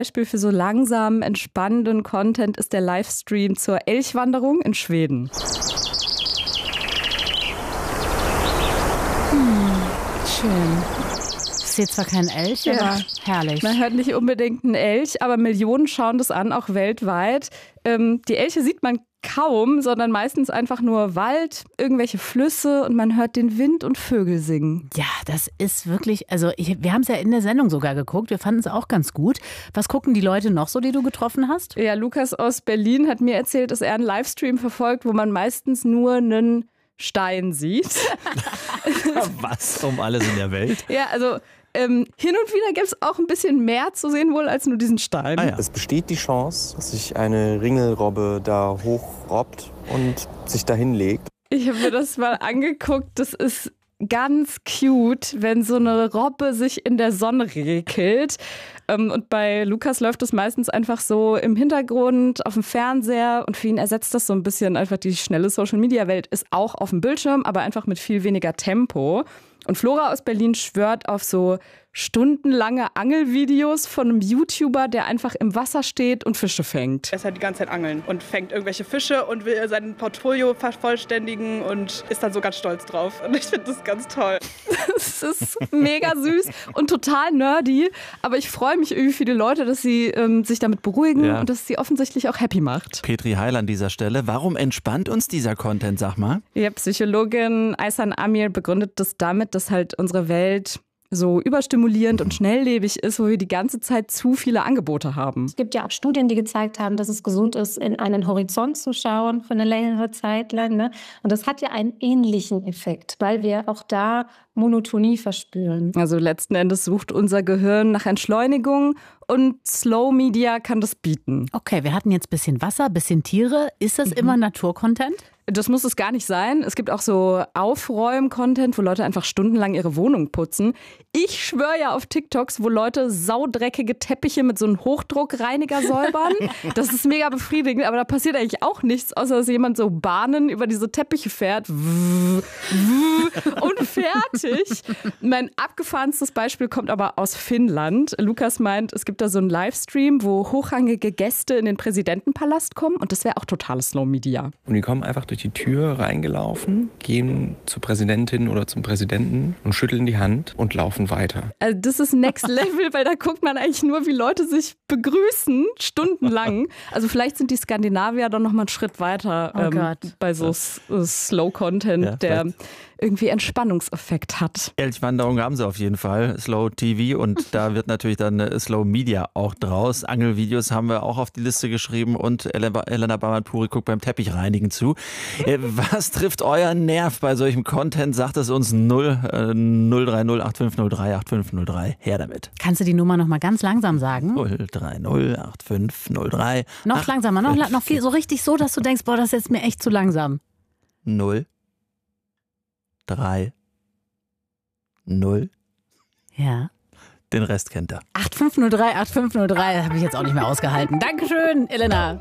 Beispiel für so langsam entspannenden Content ist der Livestream zur Elchwanderung in Schweden. Schön. Ich sehe zwar keinen Elch, aber herrlich. Man hört nicht unbedingt einen Elch, aber Millionen schauen das an, auch weltweit. Die Elche sieht man kaum, sondern meistens einfach nur Wald, irgendwelche Flüsse und man hört den Wind und Vögel singen. Ja, das ist wirklich, wir haben es ja in der Sendung sogar geguckt, wir fanden es auch ganz gut. Was gucken die Leute noch so, die du getroffen hast? Ja, Lukas aus Berlin hat mir erzählt, dass er einen Livestream verfolgt, wo man meistens nur einen Stein sieht. Was um alles in der Welt? Ja, also hin und wieder gibt es auch ein bisschen mehr zu sehen wohl als nur diesen Stein. Ah, ja. Es besteht die Chance, dass sich eine Ringelrobbe da hochrobbt und sich da hinlegt. Ich habe mir das mal angeguckt. Das ist ganz cute, wenn so eine Robbe sich in der Sonne regelt. Und bei Lukas läuft das meistens einfach so im Hintergrund auf dem Fernseher. Und für ihn ersetzt das so ein bisschen einfach die schnelle Social-Media-Welt. Ist auch auf dem Bildschirm, aber einfach mit viel weniger Tempo. Und Flora aus Berlin schwört auf so stundenlange Angelvideos von einem YouTuber, der einfach im Wasser steht und Fische fängt. Er ist halt die ganze Zeit angeln und fängt irgendwelche Fische und will sein Portfolio vervollständigen und ist dann so ganz stolz drauf. Und ich finde das ganz toll. Es ist mega süß und total nerdy, aber ich freue mich irgendwie für die Leute, dass sie sich damit beruhigen und dass sie offensichtlich auch happy macht. Petri Heil an dieser Stelle. Warum entspannt uns dieser Content, sag mal? Ja, Psychologin Aysan Amir begründet das damit, dass halt unsere Welt so überstimulierend und schnelllebig ist, wo wir die ganze Zeit zu viele Angebote haben. Es gibt ja auch Studien, die gezeigt haben, dass es gesund ist, in einen Horizont zu schauen für eine längere Zeit lang. Ne? Und das hat ja einen ähnlichen Effekt, weil wir auch da Monotonie verspüren. Also letzten Endes sucht unser Gehirn nach Entschleunigung und Slow Media kann das bieten. Okay, wir hatten jetzt ein bisschen Wasser, ein bisschen Tiere. Ist das immer Naturcontent? Das muss es gar nicht sein. Es gibt auch so Aufräum-Content, wo Leute einfach stundenlang ihre Wohnung putzen. Ich schwöre ja auf TikToks, wo Leute saudreckige Teppiche mit so einem Hochdruckreiniger säubern. Das ist mega befriedigend, aber da passiert eigentlich auch nichts, außer dass jemand so Bahnen über diese Teppiche fährt. Und fertig. Mein abgefahrenstes Beispiel kommt aber aus Finnland. Lukas meint, es gibt da so einen Livestream, wo hochrangige Gäste in den Präsidentenpalast kommen und das wäre auch totales Slow Media. Und die kommen einfach durch die Tür reingelaufen, gehen zur Präsidentin oder zum Präsidenten und schütteln die Hand und laufen weiter. Also das ist Next Level, weil da guckt man eigentlich nur, wie Leute sich begrüßen, stundenlang. Also vielleicht sind die Skandinavier dann noch mal einen Schritt weiter bei so Slow-Content, der irgendwie Entspannungseffekt hat. Elchwanderung haben sie auf jeden Fall, Slow TV und da wird natürlich dann Slow Media auch draus. Angelvideos haben wir auch auf die Liste geschrieben und Elena Barmann-Puri guckt beim Teppichreinigen zu. Was trifft euren Nerv bei solchem Content? Sagt es uns 030 8503 8503. Her damit. Kannst du die Nummer noch mal ganz langsam sagen? 030 8503. Noch langsamer, noch viel, so richtig so, dass du denkst, boah, das ist jetzt mir echt zu langsam. 0 3 0. Ja. Den Rest kennt er. 8503, 8503, habe ich jetzt auch nicht mehr ausgehalten. Dankeschön, Elena.